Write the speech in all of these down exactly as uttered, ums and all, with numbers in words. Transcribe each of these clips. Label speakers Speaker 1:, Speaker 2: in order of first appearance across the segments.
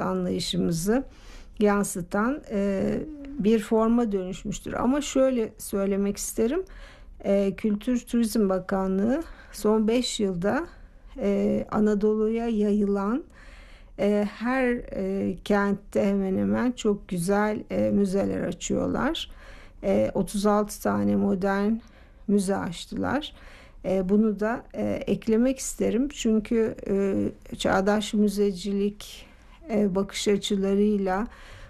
Speaker 1: anlayışımızı yansıtan e, bir forma dönüşmüştür. Ama şöyle söylemek isterim. E, Kültür Turizm Bakanlığı son beş yılda e, Anadolu'ya yayılan e, her e, kentte hemen hemen çok güzel e, müzeler açıyorlar. E, otuz altı tane modern müze açtılar. E, bunu da e, eklemek isterim. Çünkü e, çağdaş müzecilik e, bakış açılarıyla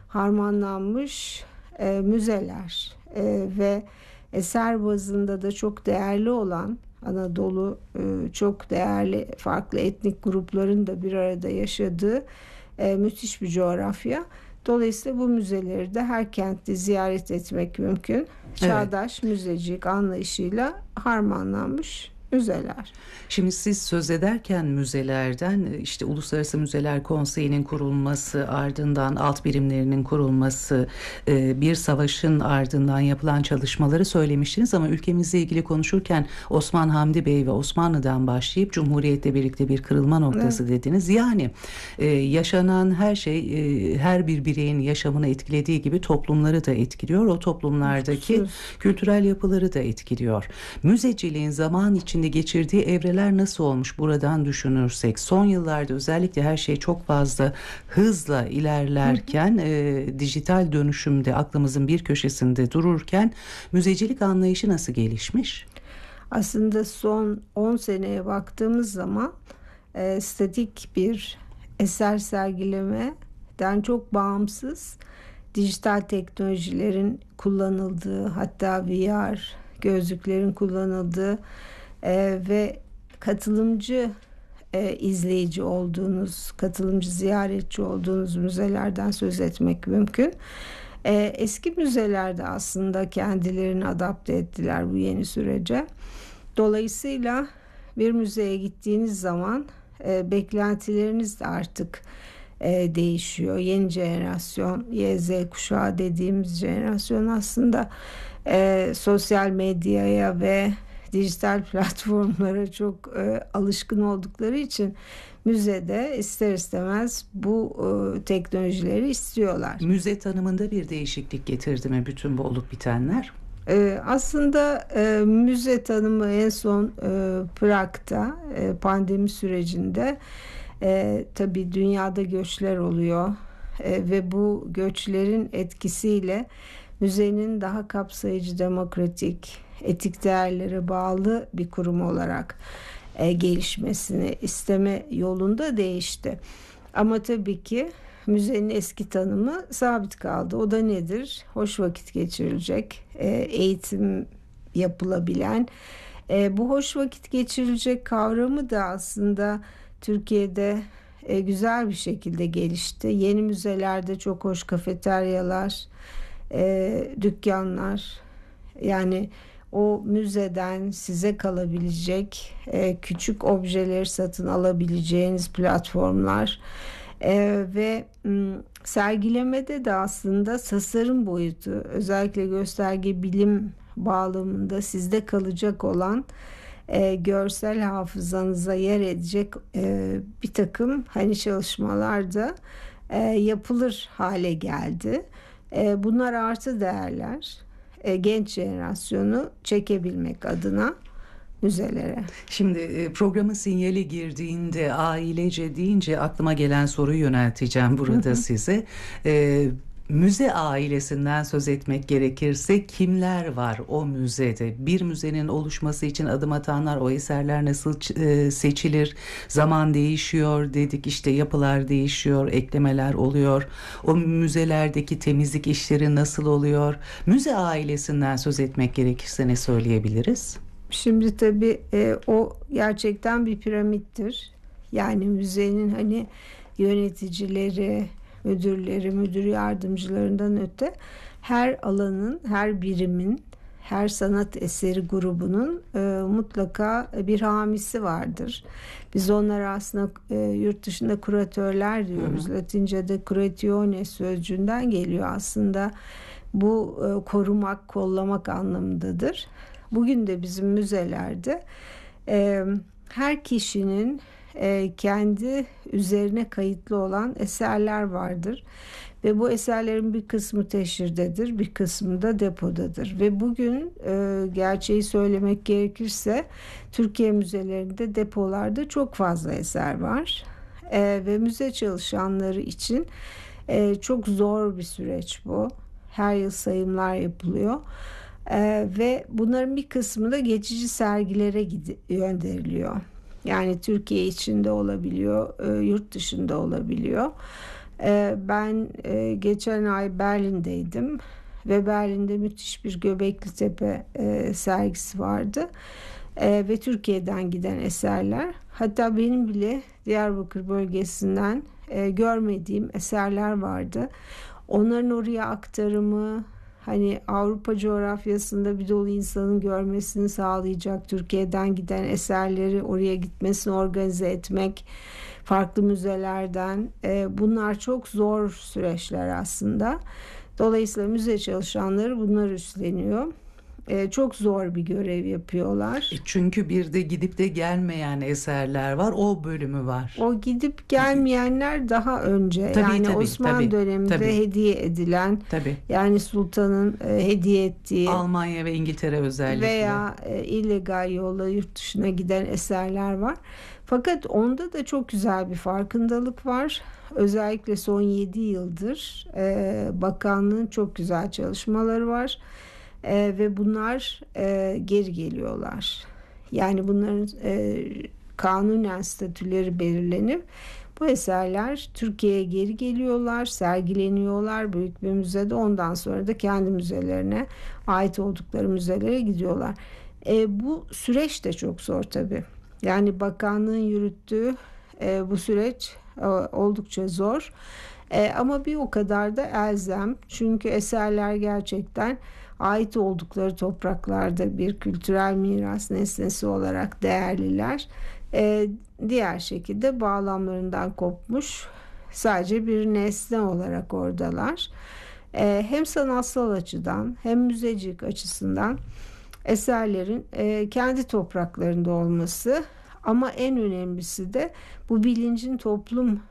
Speaker 1: harmanlanmış e, müzeler e, ve eser bazında da çok değerli olan Anadolu e, çok değerli farklı etnik grupların da bir arada yaşadığı e, müthiş bir coğrafya. Dolayısıyla bu müzeleri de her kentte ziyaret etmek mümkün. Çağdaş evet. müzecilik anlayışıyla harmanlanmış müzeler.
Speaker 2: Şimdi siz söz ederken müzelerden işte Uluslararası Müzeler Konseyi'nin kurulması, ardından alt birimlerinin kurulması, bir savaşın ardından yapılan çalışmaları söylemiştiniz ama ülkemizle ilgili konuşurken Osman Hamdi Bey ve Osmanlı'dan başlayıp Cumhuriyet'le birlikte bir kırılma noktası evet. dediniz. Yani yaşanan her şey her bir bireyin yaşamını etkilediği gibi toplumları da etkiliyor. O toplumlardaki Sus. kültürel yapıları da etkiliyor. Müzeciliğin zaman içinde geçirdiği evreler nasıl olmuş buradan düşünürsek, son yıllarda özellikle her şey çok fazla hızla ilerlerken e, dijital dönüşümde aklımızın bir köşesinde dururken müzecilik anlayışı nasıl gelişmiş?
Speaker 1: Aslında son on seneye baktığımız zaman e, statik bir eser sergilemeden çok bağımsız dijital teknolojilerin kullanıldığı, hatta V R gözlüklerin kullanıldığı Ee, ve katılımcı e, izleyici olduğunuz, katılımcı ziyaretçi olduğunuz müzelerden söz etmek mümkün. Ee, eski müzelerde aslında kendilerini adapte ettiler bu yeni sürece. Dolayısıyla bir müzeye gittiğiniz zaman e, beklentileriniz de artık e, değişiyor. Yeni jenerasyon, Y Z kuşağı dediğimiz jenerasyon aslında e, sosyal medyaya ve dijital platformlara çok e, alışkın oldukları için müzede ister istemez bu e, teknolojileri istiyorlar.
Speaker 2: Müze tanımında bir değişiklik getirdi mi bütün bu olup bitenler?
Speaker 1: E, aslında e, müze tanımı en son e, Prag'da e, pandemi sürecinde e, tabii dünyada göçler oluyor e, ve bu göçlerin etkisiyle müzenin daha kapsayıcı, demokratik, etik değerlere bağlı bir kurum olarak e, gelişmesini isteme yolunda değişti. Ama tabii ki müzenin eski tanımı sabit kaldı. O da nedir? Hoş vakit geçirilecek, e, eğitim yapılabilen. E, bu hoş vakit geçirilecek kavramı da aslında Türkiye'de e, güzel bir şekilde gelişti. Yeni müzelerde çok hoş kafeteryalar, e, dükkanlar, yani o müzeden size kalabilecek e, küçük objeleri satın alabileceğiniz platformlar e, ve m, sergilemede de aslında tasarım boyutu, özellikle gösterge bilim bağlamında sizde kalacak olan e, görsel hafızanıza yer edecek e, bir takım hani çalışmalar da e, yapılır hale geldi. E, bunlar artı değerler. Genç jenerasyonu çekebilmek adına müzelere.
Speaker 2: Şimdi programın sinyali girdiğinde ailece deyince aklıma gelen soruyu yönelteceğim burada hı hı. size. Ee, müze ailesinden söz etmek gerekirse kimler var o müzede? Bir müzenin oluşması için adım atanlar, o eserler nasıl seçilir? Zaman değişiyor dedik, işte yapılar değişiyor, eklemeler oluyor. O müzelerdeki temizlik işleri nasıl oluyor? Müze ailesinden söz etmek gerekirse ne söyleyebiliriz?
Speaker 1: Şimdi tabii e, o gerçekten bir piramittir. Yani müzenin hani yöneticileri, müdürleri, müdür yardımcılarından öte her alanın, her birimin, her sanat eseri grubunun e, mutlaka bir hamisi vardır. Biz onlara aslında e, yurt dışında kuratörler diyoruz. Hı hı. Latince'de curatione sözcüğünden geliyor aslında. Bu e, korumak, kollamak anlamındadır. Bugün de bizim müzelerde e, her kişinin e, kendi üzerine kayıtlı olan eserler vardır. Ve bu eserlerin bir kısmı teşhirdedir, bir kısmı da depodadır. Ve bugün e, gerçeği söylemek gerekirse Türkiye müzelerinde, depolarda çok fazla eser var. E, ve müze çalışanları için e, çok zor bir süreç bu. Her yıl sayımlar yapılıyor. E, ve bunların bir kısmı da geçici sergilere gidi- gönderiliyor. Yani Türkiye içinde olabiliyor, e, yurt dışında olabiliyor. E, ben e, geçen ay Berlin'deydim ve Berlin'de müthiş bir Göbekli Tepe e, sergisi vardı. E, ve Türkiye'den giden eserler. Hatta benim bile Diyarbakır bölgesinden e, görmediğim eserler vardı. Onların oraya aktarımı, hani Avrupa coğrafyasında bir dolu insanın görmesini sağlayacak Türkiye'den giden eserleri oraya gitmesini organize etmek, farklı müzelerden, e, bunlar çok zor süreçler aslında. Dolayısıyla müze çalışanları bunlar üstleniyor. E, çok zor bir görev yapıyorlar.
Speaker 2: E çünkü bir de gidip de gelmeyen eserler var. O bölümü var.
Speaker 1: O gidip gelmeyenler daha önce,
Speaker 2: Tabii,
Speaker 1: yani
Speaker 2: tabii,
Speaker 1: Osmanlı
Speaker 2: tabii,
Speaker 1: döneminde
Speaker 2: tabii.
Speaker 1: hediye edilen,
Speaker 2: Tabii.
Speaker 1: yani sultanın e, hediye ettiği
Speaker 2: Almanya ve İngiltere özellikle.
Speaker 1: veya e, illegal yolla yurt dışına giden eserler var. Fakat onda da çok güzel bir farkındalık var. Özellikle son yedi yıldır e, bakanlığın çok güzel çalışmaları var. E, ve bunlar e, geri geliyorlar. Yani bunların e, kanunen statüleri belirlenip bu eserler Türkiye'ye geri geliyorlar, sergileniyorlar büyük bir müzede. Ondan sonra da kendi müzelerine, ait oldukları müzelere gidiyorlar. E, bu süreç de çok zor tabii. Yani bakanlığın yürüttüğü e, bu süreç e, oldukça zor. E, ama bir o kadar da elzem. Çünkü eserler gerçekten ait oldukları topraklarda bir kültürel miras nesnesi olarak değerliler. E, diğer şekilde bağlamlarından kopmuş, sadece bir nesne olarak oradalar. E, hem sanatsal açıdan hem müzecilik açısından eserlerin e, kendi topraklarında olması, ama en önemlisi de bu bilincin topluma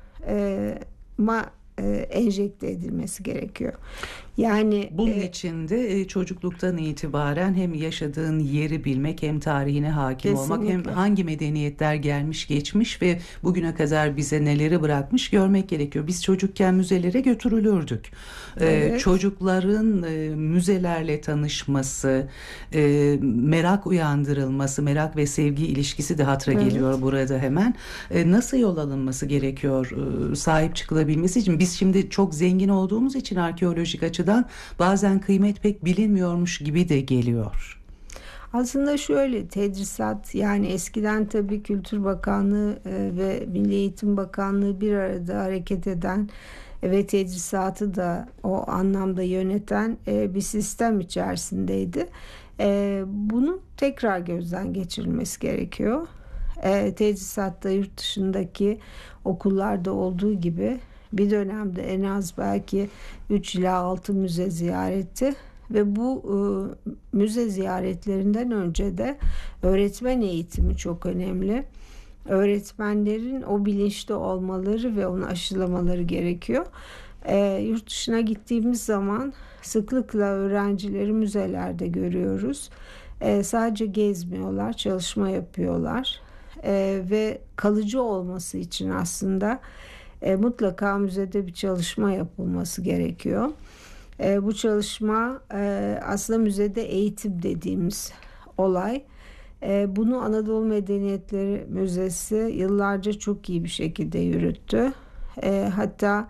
Speaker 1: e, enjekte edilmesi gerekiyor. Yani
Speaker 2: bunun
Speaker 1: e,
Speaker 2: için de e, çocukluktan itibaren hem yaşadığın yeri bilmek, hem tarihine hakim olmak, hem
Speaker 1: Kesinlikle.
Speaker 2: hangi medeniyetler gelmiş geçmiş ve bugüne kadar bize neleri bırakmış görmek gerekiyor. Biz çocukken müzelere götürülürdük. E,
Speaker 1: Evet.
Speaker 2: çocukların e, müzelerle tanışması, e, merak uyandırılması, merak ve sevgi ilişkisi de hatıra
Speaker 1: Evet.
Speaker 2: geliyor burada hemen. E, nasıl yol alınması gerekiyor e, sahip çıkılabilmesi için? Biz şimdi çok zengin olduğumuz için arkeolojik açıdan bazen kıymet pek bilinmiyormuş gibi de geliyor.
Speaker 1: Aslında şöyle, tedrisat, yani eskiden tabii Kültür Bakanlığı e, ve Milli Eğitim Bakanlığı bir arada hareket eden e, ve tedrisatı da o anlamda yöneten e, bir sistem içerisindeydi. E, bunun tekrar gözden geçirilmesi gerekiyor. E, tedrisatta yurt dışındaki okullarda olduğu gibi bir dönemde en az belki üç ila altı müze ziyareti ve bu e, müze ziyaretlerinden önce de öğretmen eğitimi çok önemli. Öğretmenlerin o bilinçli olmaları ve onu aşılamaları gerekiyor. E, yurt dışına gittiğimiz zaman sıklıkla öğrencileri müzelerde görüyoruz. E, sadece gezmiyorlar, çalışma yapıyorlar. E, ve kalıcı olması için aslında E, mutlaka müzede bir çalışma yapılması gerekiyor. E, bu çalışma e, aslında müzede eğitim dediğimiz olay. E, bunu Anadolu Medeniyetleri Müzesi yıllarca çok iyi bir şekilde yürüttü. E, hatta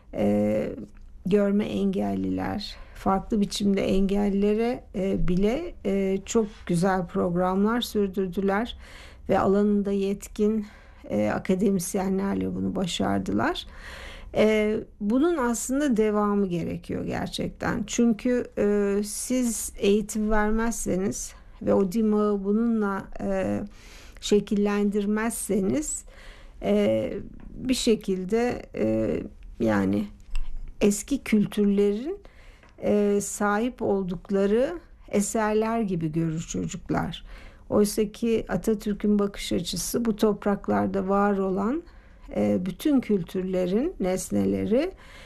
Speaker 1: e, görme engelliler, farklı biçimde engellilere e, bile e, çok güzel programlar sürdürdüler ve alanında yetkin E, akademisyenlerle bunu başardılar. E, bunun aslında devamı gerekiyor gerçekten. Çünkü e, siz eğitim vermezseniz ve o dimağı bununla e, şekillendirmezseniz e, bir şekilde e, yani eski kültürlerin e, sahip oldukları eserler gibi görür çocuklar. Oysa ki Atatürk'ün bakış açısı bu topraklarda var olan bütün kültürlerin, nesneleri